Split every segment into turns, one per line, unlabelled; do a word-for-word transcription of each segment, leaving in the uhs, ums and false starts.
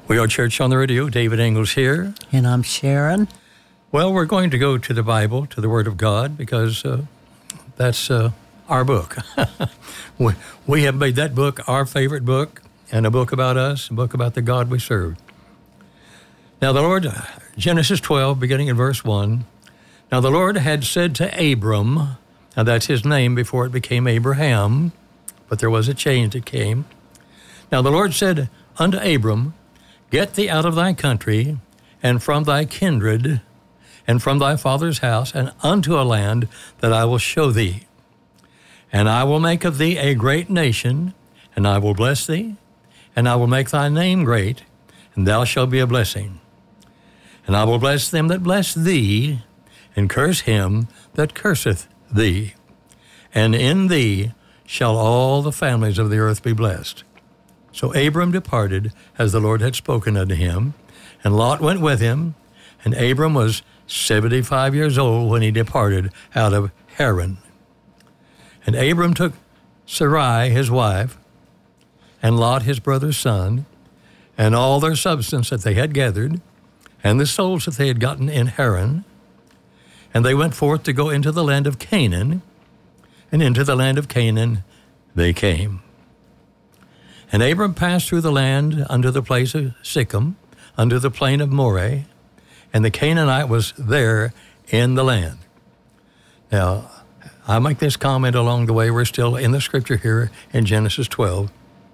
We are Church on the Radio. David Ingles here.
And I'm Sharon.
Well, we're going to go to the Bible, to the Word of God, because uh, that's uh, our book. we, we have made that book our favorite book, and a book about us, a book about the God we serve. Now the Lord, Genesis twelve, beginning in verse one, Now the Lord had said to Abram, now that's his name before it became Abraham, but there was a change that came. Now the Lord said unto Abram, Get thee out of thy country, and from thy kindred, and from thy father's house, and unto a land that I will show thee. And I will make of thee a great nation, and I will bless thee, and I will make thy name great, and thou shalt be a blessing. And I will bless them that bless thee, and curse him that curseth thee. And in thee shall all the families of the earth be blessed. So Abram departed, as the Lord had spoken unto him, and Lot went with him, and Abram was seventy-five years old when he departed out of Haran. And Abram took Sarai his wife, and Lot his brother's son, and all their substance that they had gathered, and the souls that they had gotten in Haran, and they went forth to go into the land of Canaan, and into the land of Canaan they came. And Abram passed through the land unto the place of Sichem, unto the plain of Moreh, and the Canaanite was there in the land. Now, I make this comment along the way. We're still in the scripture here in Genesis twelve.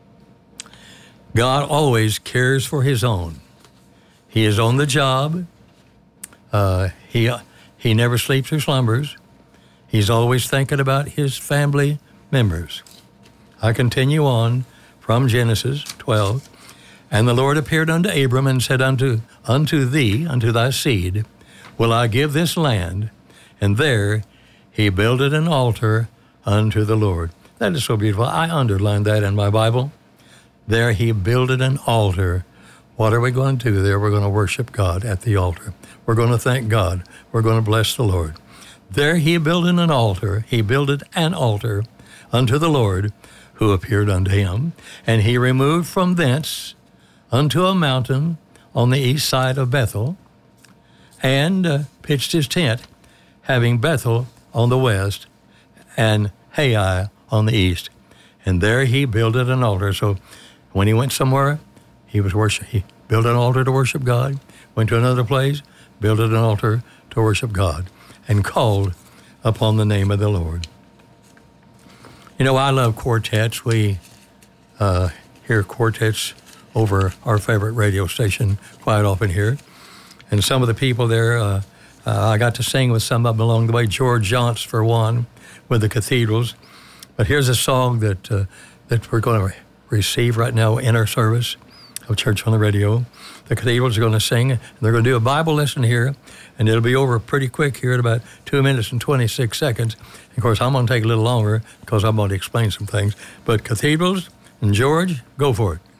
God always cares for his own. He is on the job. Uh, he, he never sleeps or slumbers. He's always thinking about his family members. I continue on from Genesis twelve. And the Lord appeared unto Abram and said unto, unto thee, unto thy seed, will I give this land. And there he builded an altar unto the Lord. That is so beautiful. I underlined that in my Bible. There he builded an altar. What are we going to do there? We're going to worship God at the altar. We're going to thank God. We're going to bless the Lord. There he builded an altar. He builded an altar unto the Lord, who appeared unto him. And he removed from thence unto a mountain on the east side of Bethel, and uh, pitched his tent, having Bethel on the west, and Hai on the east. And there he builded an altar. So when he went somewhere, he was worship. He built an altar to worship God. Went to another place, built an altar to worship God, and called upon the name of the Lord. You know, I love quartets. We uh, hear quartets over our favorite radio station quite often here. And some of the people there, uh, uh, I got to sing with some of them along the way. George Johnts, for one, with the Cathedrals. But here's a song that uh, that we're going to re- receive right now in our service of Church on the Radio. The Cathedrals are going to sing, and they're going to do a Bible lesson here, and it'll be over pretty quick here in about two minutes and twenty-six seconds. Of course, I'm going to take a little longer because I'm going to explain some things. But Cathedrals and George, go for it.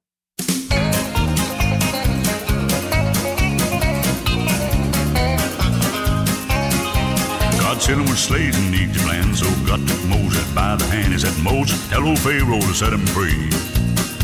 God sent him with slaves in Egypt land, so God took Moses by the hand. He said, Moses, tell old Pharaoh to set him free.